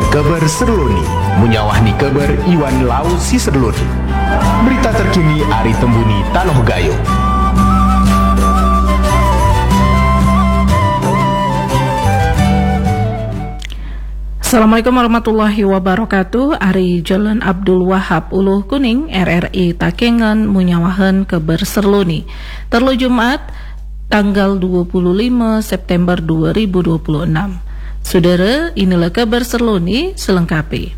Kabar Serloni, munyawahni kabar Iwan Laut si Serloni. Berita terkini Ari Tembuni Tanoh Gayo. Assalamualaikum warahmatullahi wabarakatuh. Ari Jalan Abdul Wahab Uluh Kuning RRI Takengan munyawahan kabar Serloni. Terlu Jumat tanggal 25 September 2026. Saudara, inilah kabar Serloni selengkapi.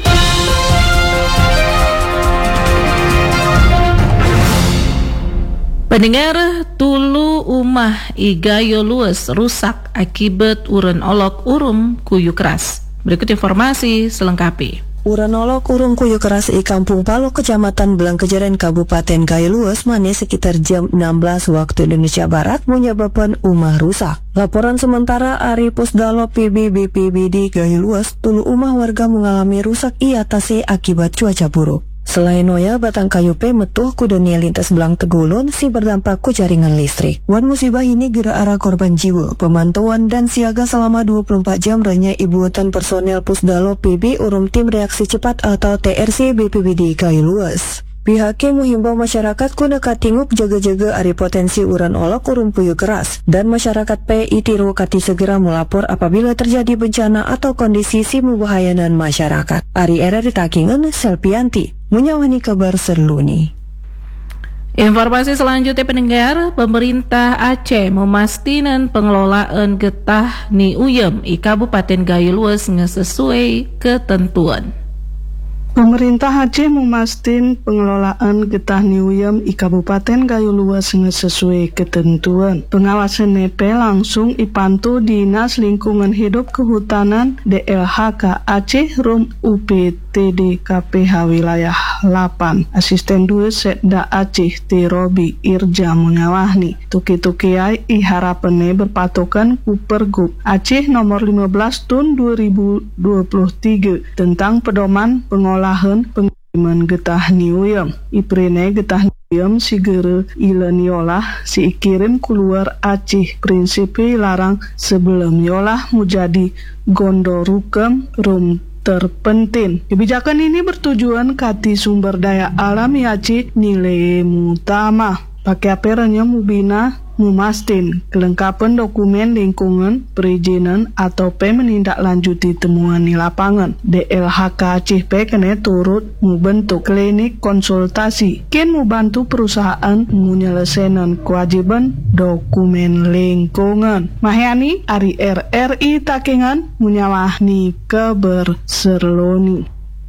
Pendengar, tulu umah igayo luas rusak akibat uren olok urum kuyu keras. Berikut informasi selengkapi. Uran olok urung kuyu keras di Kampung Palo, Kecamatan Blangkejaren, Kabupaten Gayo Luas, mana sekitar jam 16 waktu Indonesia Barat menyebabkan umah rusak. Laporan sementara Ari Pusdalo PB BPBD Gayo Luas, tulu umah warga mengalami rusak iatase akibat cuaca buruk. Selain noya, batang kayu metuh ku dunia lintas belang tegulun si berdampak ku jaringan listrik. Wan musibah ini gerak arah korban jiwa, pemantauan dan siaga selama 24 jam renya ibuatan personel Pusdalo PB Urum Tim Reaksi Cepat atau TRC BPBD Gayo Luas. Pihaknya menghimbau masyarakat kuna katingup jaga-jaga ari potensi uran olok urum kuyu keras dan masyarakat PI tiru kati segera melapor apabila terjadi bencana atau kondisi si membahayakan masyarakat. Ari RRI Takengan Selpianti menyawani kabar Serloni. Informasi selanjutnya pendengar, pemerintah Aceh memastikan pengelolaan getah ni uyem i Kabupaten Gayo Luas sesuai ketentuan. Pemerintah Aceh memastikan pengelolaan getah niuyem di Kabupaten Gayo Luas sesuai ketentuan. Pengawasan NP langsung dipantu Dinas Lingkungan Hidup Kehutanan DLHK Aceh Rum UPTD KPH Wilayah 8. Asisten 2 Setda Aceh Tirobi Irja mengawahni. Tuki-tukiai iharapene berpatokan ku Pergub Aceh nomor 15 tahun 2023 tentang pedoman pengolahan pengiriman getah niuyem. Iprene getah niuyem sigere ilen yolah si ikirim keluar Aceh. Prinsipi larang sebelum yolah mujadi gondorukem rum terpenting. Kebijakan ini bertujuan kati sumber daya alam Aceh nilai utama. Pakai aperanya mubina memastin kelengkapan dokumen lingkungan, perizinan atau menindaklanjuti temuan di lapangan. DLHK Aceh kene turut membentuk klinik konsultasi. Ken membantu perusahaan menyelesaikan kewajiban dokumen lingkungan. Mahyani Ari RRI Takengan menyawahni kabar Serloni.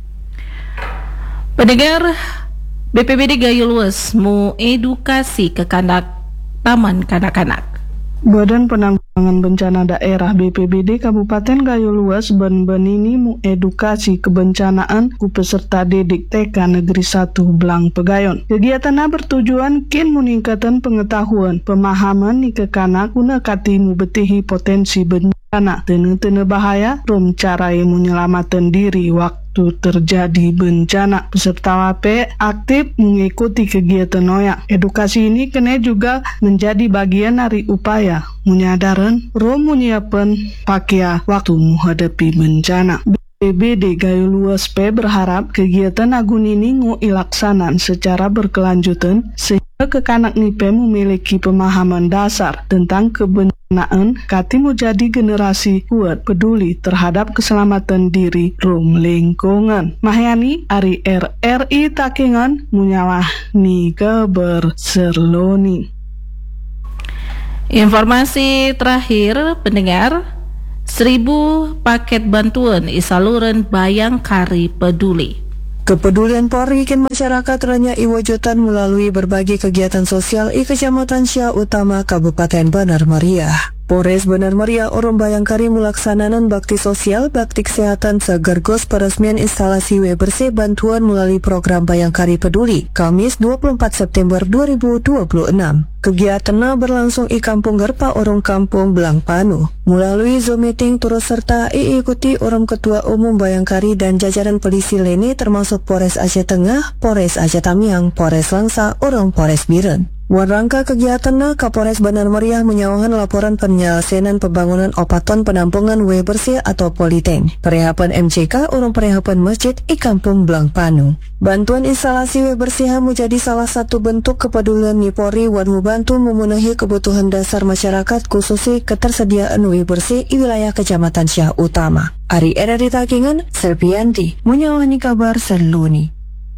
Pendengar, BPBD Gayo Luas mau edukasi ke taman kanak-kanak. Badan Penanggulangan Bencana Daerah BPBD Kabupaten Gayo Luas ben-ben ini mengedukasi kebencanaan ku peserta didik TK Negeri 1 Blang Pegayon. Kegiatannya bertujuan kin meningkatkan pengetahuan, pemahaman ni kekanak guna kati mubetihi potensi bencana, tene-tene bahaya, rum cara menyelamatkan diri waktu terjadi bencana. Peserta WP aktif mengikuti kegiatan noya. Edukasi ini kena juga menjadi bagian dari upaya menyadaran rum menyiapkan pakia waktu menghadapi bencana. BPBD Gayo Luas berharap kegiatan agun ini ngilaksanan secara berkelanjutan sehingga kekanak nipe memiliki pemahaman dasar tentang kebencanaan kati menjadi generasi kuat peduli terhadap keselamatan diri rum lingkungan. Mahyani Ari RRI Takengan menyawahni kabar Serloni. Informasi terakhir pendengar, 1000 paket bantuan isaluran Bayangkari Peduli. Kepedulian Polri kin masyarakat renya iwajutan melalui berbagai kegiatan sosial di Kecamatan Syah Utama Kabupaten Benar Meriah. Polres Benar Meriah Urum Bayangkari melaksanakan bakti sosial, bakti kesehatan segergos peresmian instalasi bersih bantuan melalui program Bayangkari Peduli, Kamis 24 September 2026. Kegiatannya berlangsung di Kampung Gerpa Urung Kampung Belang Panu. Melalui Zoom meeting turut serta diikuti Urum Ketua Umum Bayangkari dan jajaran polisi lainnya termasuk Polres Aceh Tengah, Polres Aceh Tamiang, Polres Langsa, Urum Polres Biren. Warangka kegiatan Kapolres Bandar Meriah menyawahan laporan penyelesaian pembangunan opaton penampungan wae bersih atau politen. Perehapan MCK urung perehapan masjid di Kampung Blangpanu. Bantuan instalasi wae bersih menjadi salah satu bentuk kepedulian Polri wan membantu memenuhi kebutuhan dasar masyarakat khususnya ketersediaan wae bersih di wilayah Kecamatan Syah Utama. Ari RRI Takengon, Serpianti menyawani kabar seluni.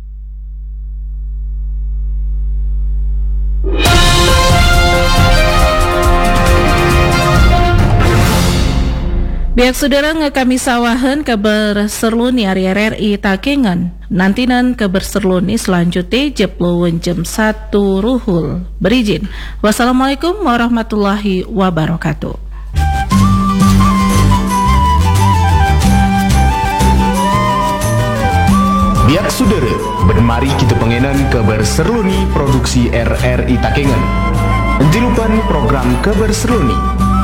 Biak saudara kami sawahan kabar serluni ari RRI Takengon. Nantinan kabar serluni selanjutnya jepluan jam 1 ruhul. Berizin. Wassalamualaikum warahmatullahi wabarakatuh. Biak saudara, bermari kita pengenan kabar serluni produksi RRI Takengon. Jangan lupa program kabar serluni